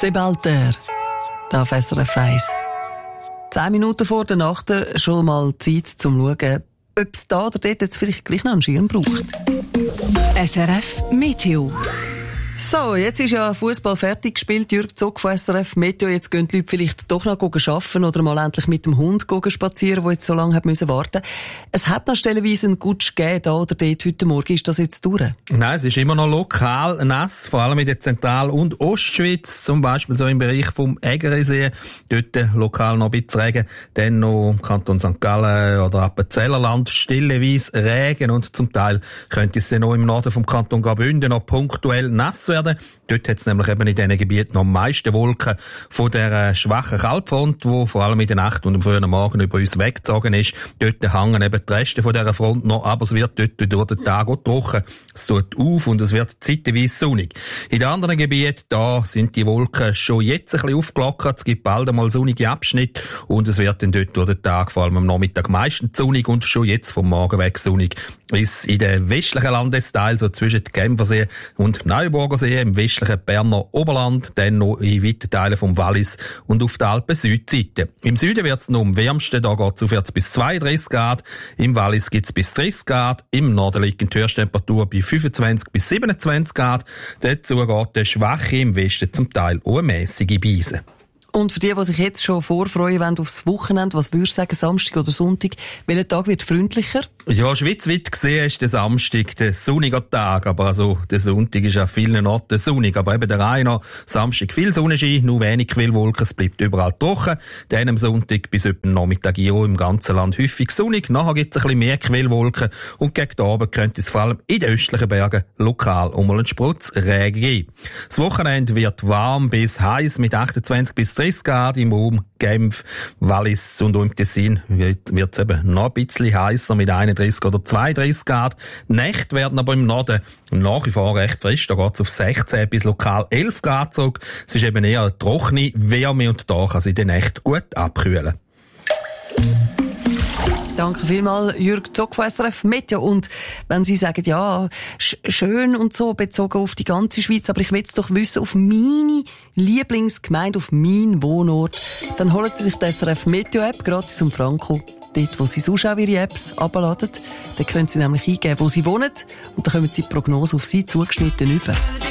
Sebalter, da auf SRF 1. 10 Minuten vor der Nacht schon mal Zeit zum Schauen, ob es da oder dort jetzt vielleicht gleich noch einen Schirm braucht. SRF Meteo. So, jetzt ist ja Fußball fertig gespielt. Jürg Zock von SRF Meteo. Jetzt gehen die Leute vielleicht doch noch arbeiten oder mal endlich mit dem Hund spazieren, der jetzt so lange hat müssen warten. Es hat noch stellenweise einen Gutsch gegeben, da oder dort heute Morgen. Ist das jetzt durch? Nein, es ist immer noch lokal nass, vor allem in der Zentral- und Ostschweiz, zum Beispiel so im Bereich vom Ägeresee. Dort lokal noch ein bisschen Regen. Dann noch im Kanton St. Gallen oder Appenzellerland stilleweise Regen und zum Teil könnte es dann noch im Norden vom Kanton Graubünden noch punktuell nass werden. Dort hat es nämlich eben in diesen Gebieten noch am meisten Wolken von der schwachen Kaltfront, die vor allem in der Nacht und am frühen Morgen über uns weggezogen ist. Dort hängen eben die Reste von dieser Front noch, aber es wird dort durch den Tag auch trocken. Es tut auf und es wird zeitweise sonnig. In den anderen Gebieten, da sind die Wolken schon jetzt ein bisschen aufgelockert. Es gibt bald einmal sonnige Abschnitte und es wird dann dort durch den Tag, vor allem am Nachmittag, meistens sonnig und schon jetzt vom Morgen weg sonnig. Bis in den westlichen Landesteilen, so zwischen Genfersee und Neuburgersee, im westlichen Berner Oberland, dann noch in weiten Teilen vom Wallis und auf der Alpen-Südseite. Im Süden wird es noch am wärmsten, da geht es aufwärts bis 32 Grad, im Wallis gibt es bis 30 Grad, im Norden liegt die Höchsttemperatur bei 25 bis 27 Grad, dazu geht der schwache, im Westen zum Teil auch eine mässige Beise. Und für die sich jetzt schon vorfreuen wollen aufs Wochenende, was würdest du sagen, Samstag oder Sonntag, welcher Tag wird freundlicher? Ja, schweizweit gesehen ist der Samstag der sonnige Tag, aber also der Sonntag ist an vielen Orten sonnig. Aber eben der Reihe Samstag viel Sonnenschein, nur wenig Quellwolken, es bleibt überall trocken. Dann am Sonntag bis etwa Nachmittag im ganzen Land häufig sonnig. Nachher gibt es ein bisschen mehr Quellwolken und gegen den Abend könnte es vor allem in den östlichen Bergen lokal mal einen Sprutz Regen geben. Das Wochenende wird warm bis heiß mit 28 bis 30 Grad im Raum Genf, Wallis und im Tessin wird es eben noch ein bisschen heißer mit 31 oder 32 Grad. Die Nächte werden aber im Norden nach wie vor recht frisch. Da geht es auf 16 bis lokal 11 Grad zurück. Es ist eben eher eine trockene Wärme und da kann es in der Nacht gut abkühlen. Danke vielmals, Jürg Zock von SRF Meteo. Und wenn Sie sagen, ja, schön und so, bezogen auf die ganze Schweiz, aber ich will es doch wissen, auf meine Lieblingsgemeinde, auf meinen Wohnort, dann holen Sie sich die SRF Meteo App gratis um Franco. Dort, wo Sie sonst auch Ihre Apps herunterladen. Dann können Sie nämlich eingeben, wo Sie wohnen und dann kommen Sie die Prognose auf Sie zugeschnitten über.